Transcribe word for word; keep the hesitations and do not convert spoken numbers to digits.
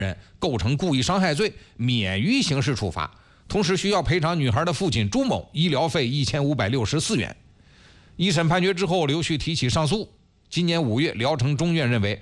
人，构成故意伤害罪，免于刑事处罚。同时需要赔偿女孩的父亲朱某医疗费一千五百六十四元。一审判决之后，刘旭提起上诉。今年五月，聊城中院认为